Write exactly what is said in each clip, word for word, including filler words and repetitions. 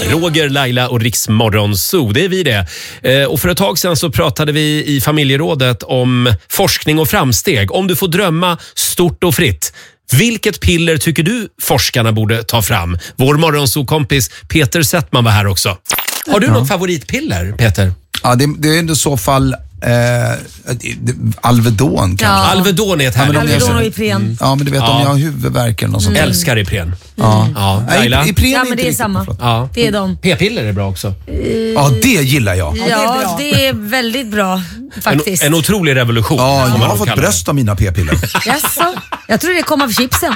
Roger, Laila och Riks Morgonzoo, det är vi det. Eh, och för ett tag sedan så pratade vi i familjerådet om forskning och framsteg. Om du får drömma stort och fritt, vilket piller tycker du forskarna borde ta fram? Vår Morgonzoo-kompis Peter Settman var här också. Har du ja. något favoritpiller, Peter? Ja, det, det är i så fall eh, Alvedon kanske. Ja. Alvedon är ett härligt. Ja, Alvedon och Ipren. Mm. Ja, men du vet ja. om jag har huvudvärk eller något sånt. Mm. Älskar Ipren. Mm. Ja. Ja, Laila? Ipren ja, men det är samma. Ja. Det är de. P-piller är bra också. Uh, ja, det gillar jag. Ja, det är väldigt bra faktiskt. En, en otrolig revolution. Ja, jag har fått bröst av mina p-piller. Jaså? Jag tror det kom av chipsen.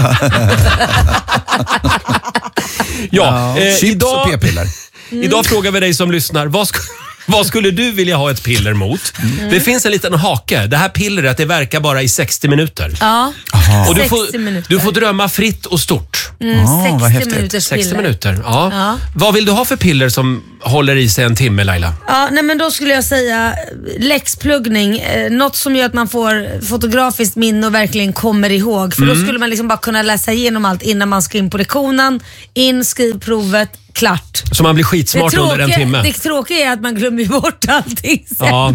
ja, eh, chips idag, och p-piller. Mm. Idag frågar vi dig som lyssnar, vad, sk- vad skulle du vilja ha ett piller mot? Mm. Det finns en liten hake. Det här pillret, det verkar bara i sextio minuter. Ja, och du sextio får, minuter. Du får drömma fritt och stort. Mm, ah, sextio minuters piller. sextio minuter, ja. ja. Vad vill du ha för piller som håller i sig en timme, Laila? Ja, nej men då skulle jag säga läxpluggning. Eh, något som gör att man får fotografiskt minne och verkligen kommer ihåg. För mm. då skulle man liksom bara kunna läsa igenom allt innan man ska in på lektionen. In, skriv provet, klart. Så man blir skitsmart tråkiga, under en timme. Det tråkiga är att man glömmer bort allting sen. Ja.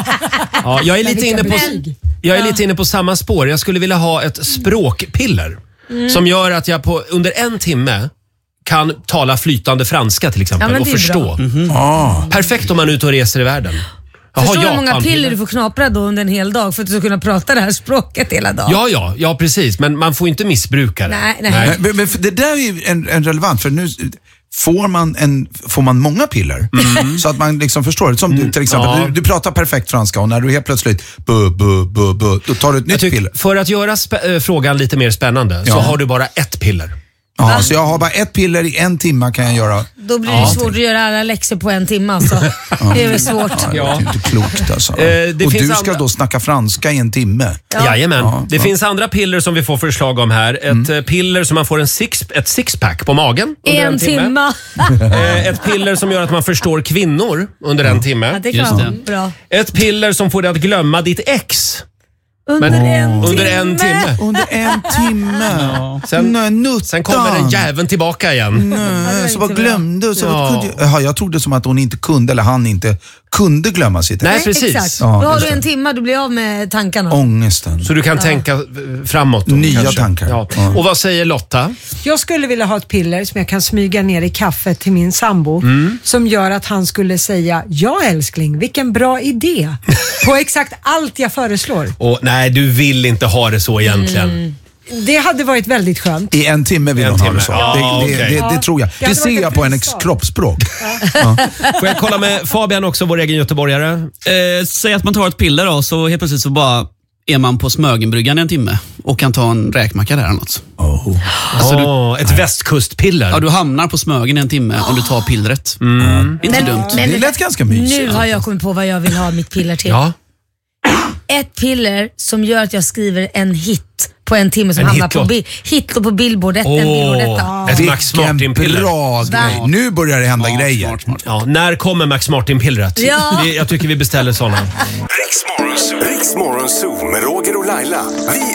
ja, jag är lite inne på Jag är lite inne på samma spår. Jag skulle vilja ha ett språkpiller mm. som gör att jag på under en timme kan tala flytande franska till exempel, ja, och förstå. Mm-hmm. Ah. Perfekt om man är ute och reser i världen. Förstår du hur många piller du får knapra då under en hel dag för att du ska kunna prata det här språket hela dagen? Ja, ja, ja precis. Men man får inte missbruka det. Nej, nej. nej. Men, men det där är ju en, en relevant, för nu får man, en, får man många piller mm. så att man liksom förstår det. Som du till exempel, ja. du, du pratar perfekt franska och när du helt plötsligt bu, bu, bu, bu, då tar du ett nytt tycker, piller. För att göra spä- frågan lite mer spännande ja. så har du bara ett piller. Ja, så jag har bara ett piller i en timme kan jag göra. Då blir det ja. svårt att göra alla läxor på en timme alltså. Det är väl svårt. Ja, det är inte klokt alltså. Eh, det och finns du ska andra... då snacka franska i en timme. Ja. Jajamän. Ja, det ja. finns andra piller som vi får förslag om här. Ett mm. piller som man får en six, ett sixpack på magen under en, en timme. timme. Ett piller som gör att man förstår kvinnor under en timme. Ja, det kan vara bra. Ett piller som får dig att glömma ditt ex. Under, Men, en under en timme. Under en timme. Ja. Sen, Nej, sen kommer den jäveln tillbaka igen. Nej, så bara glömde. Så ja. kunde, aha, jag trodde som att hon inte kunde, eller han inte kunde glömma sitt. Nej, precis. Exakt. Ja, då har du en timme, du blir av med tankarna. Ångesten. Så du kan ja. tänka framåt då, nya kanske. tankar. Ja. Ja. Och vad säger Lotta? Jag skulle vilja ha ett piller som jag kan smyga ner i kaffet till min sambo mm. som gör att han skulle säga, ja älskling, vilken bra idé på exakt allt jag föreslår. Och, nej, du vill inte ha det så egentligen. Mm. Det hade varit väldigt skönt. I en timme vill en hon timme. ha det så. Ja, det, det, okay. det, det, det tror jag. Det, det ser jag på hennes kroppsspråk. Ja. Ja. Får jag kolla med Fabian också, vår egen göteborgare? Eh, säg att man tar ett piller då, så helt plötsligt så bara är man på Smögenbryggan i en timme och kan ta en räkmacka där eller något. Oh. Alltså, oh, du, ett västkustpiller. Ja, du hamnar på Smögen i en timme om du tar pillret. Mm. Inte men, dumt. Men, det lät ganska mysigt. Nu har jag kommit på vad jag vill ha mitt piller till. Ja. Ett piller som gör att jag skriver en hit på en timme som en hamnar hitlåt. på bi- hit och på Billboard. Oh, Billboard ett Max Martin-piller. Bra grej. Nu börjar det hända ja, grejer. Smart, smart. Ja, när kommer Max Martin-pillret? Ja. Jag tycker vi beställer sådana. Riks Morgonzoo med Roger och Laila. Vi